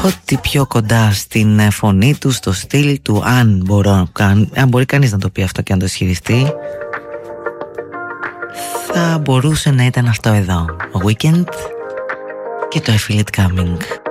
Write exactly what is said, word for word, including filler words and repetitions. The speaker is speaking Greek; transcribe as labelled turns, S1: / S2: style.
S1: ό,τι πιο κοντά στην φωνή του, στο στυλ του, αν, μπορώ, αν μπορεί κανείς να το πει αυτό και να το ισχυριστεί, θα μπορούσε να ήταν αυτό εδώ, ο Weekend και το I Feel It Coming.